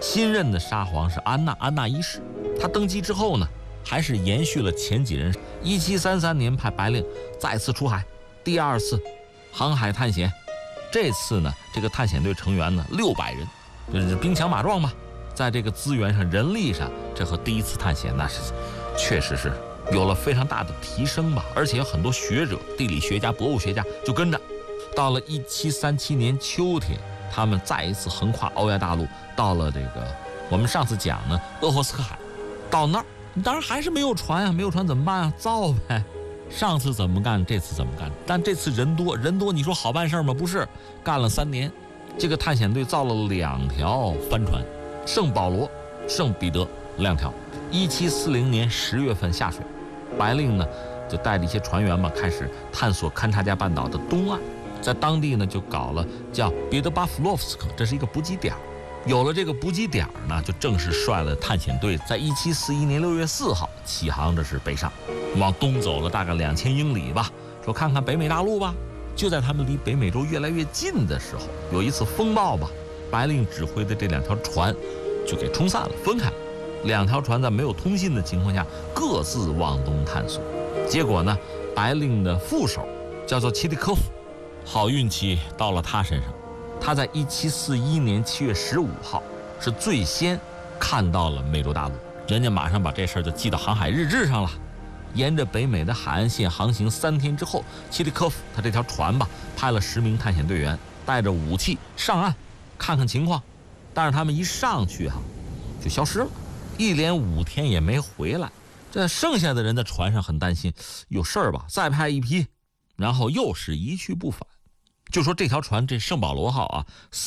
新任的沙皇是安娜一世，他登基之后呢，还是延续了前几任。1733年派白令再次出海，第二次航海探险。这次呢，这个探险队成员呢600人，就是兵强马壮嘛，在这个资源上、人力上，这和第一次探险那是确实是有了非常大的提升吧。而且有很多学者、地理学家、博物学家就跟着。到了1737年秋天，他们再一次横跨欧亚大陆，到了这个我们上次讲呢鄂霍次克海。到那儿当然还是没有船啊，没有船怎么办啊？造呗。上次怎么干，这次怎么干？但这次人多，你说好办事吗？不是，干了3年，这个探险队造了2条帆船，圣保罗、圣彼得2条。1740年10月份下水，白令呢就带着一些船员嘛，开始探索勘察加半岛的东岸，在当地呢就搞了叫别德巴夫洛夫斯克，这是一个补给点。有了这个补给点呢，就正式率了探险队，在1741年6月4号起航，这是北上，往东走了大概2000英里吧，说看看北美大陆吧。就在他们离北美洲越来越近的时候，有一次风暴吧，白令指挥的这2条船就给冲散了，分开了。2条船在没有通信的情况下，各自往东探索。结果呢，白令的副手叫做齐利科夫，好运气到了他身上。他在1741年7月15号是最先看到了美洲大陆，人家马上把这事儿就记到航海日志上了。沿着北美的海岸线航行3天之后，齐利科夫他这条船吧，派了10名探险队员带着武器上岸看看情况，但是他们一上去就消失了，一连5天也没回来。这剩下的人在船上很担心，有事儿吧？再派一批，然后又是一去不返。就说这条船，这圣保罗号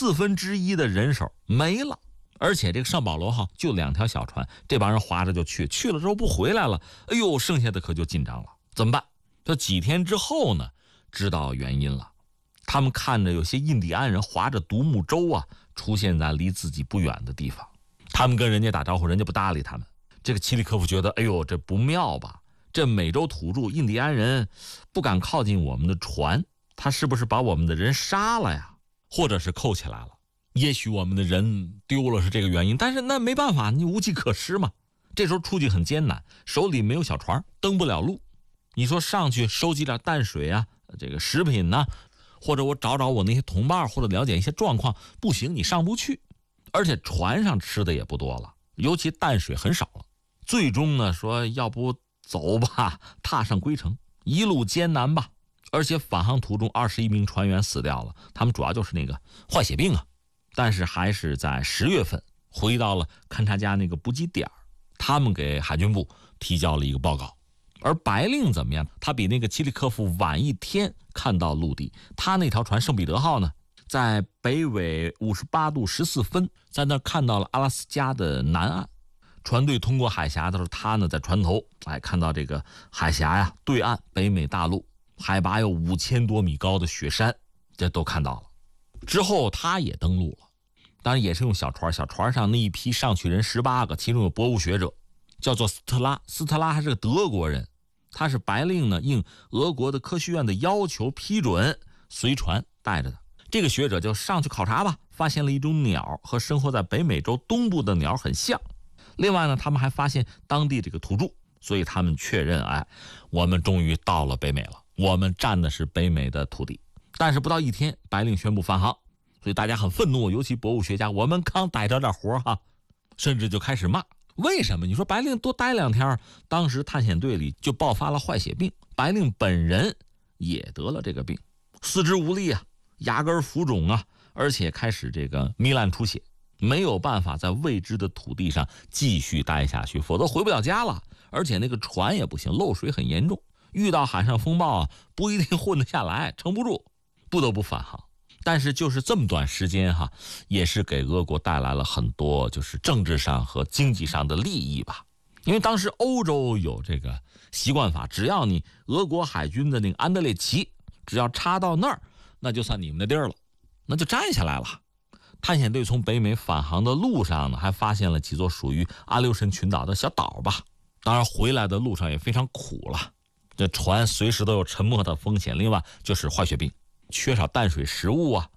1/4的人手没了，而且这个圣保罗号就2条小船，这帮人划着就去了之后不回来了，哎呦，剩下的可就紧张了，怎么办？这几天之后呢，知道原因了。他们看着有些印第安人划着独木舟出现在离自己不远的地方，他们跟人家打招呼，人家不搭理他们。这个齐利科夫觉得，哎呦，这不妙吧？这美洲土著印第安人不敢靠近我们的船，他是不是把我们的人杀了呀？或者是扣起来了？也许我们的人丢了是这个原因，但是那没办法，你无计可施嘛。这时候处境很艰难，手里没有小船，登不了路。你说上去收集点淡水这个食品或者我找找我那些同伴，或者了解一些状况，不行，你上不去。而且船上吃的也不多了，尤其淡水很少了。最终呢，说要不走吧，踏上归程，一路艰难吧。而且返航途中21名船员死掉了，他们主要就是那个坏血病但是还是在10月份回到了勘察加那个补给点，他们给海军部提交了一个报告。而白令怎么样？他比那个齐利科夫晚1天看到陆地，他那条船圣彼得号呢，在北纬58度14分，在那看到了阿拉斯加的南岸。船队通过海峡的时候，他呢在船头看到这个海峡对岸北美大陆，海拔有5000多米高的雪山，这都看到了。之后他也登陆了，当然也是用小船，小船上那一批上去人18个，其中有博物学者，叫做斯特拉还是个德国人，他是白令呢应俄国的科学院的要求批准随船带着的。这个学者就上去考察吧，发现了一种鸟和生活在北美洲东部的鸟很像。另外呢，他们还发现当地这个土著，所以他们确认我们终于到了北美了，我们占的是北美的土地。但是不到1天，白令宣布返航，所以大家很愤怒，尤其博物学家，我们刚逮着点活甚至就开始骂。为什么？你说白令多待2天，当时探险队里就爆发了坏血病，白令本人也得了这个病，四肢无力牙根浮肿而且开始这个糜烂出血，没有办法在未知的土地上继续待下去，否则回不了家了。而且那个船也不行，漏水很严重，遇到海上风暴不一定混得下来，撑不住，不得不返航。但是就是这么短时间也是给俄国带来了很多就是政治上和经济上的利益吧。因为当时欧洲有这个习惯法，只要你俄国海军的那个安德烈旗只要插到那儿，那就算你们的地儿了，那就占下来了。探险队从北美返航的路上呢，还发现了几座属于阿留申群岛的小岛吧。当然回来的路上也非常苦了，这船随时都有沉没的风险。另外就是坏血病，缺少淡水食物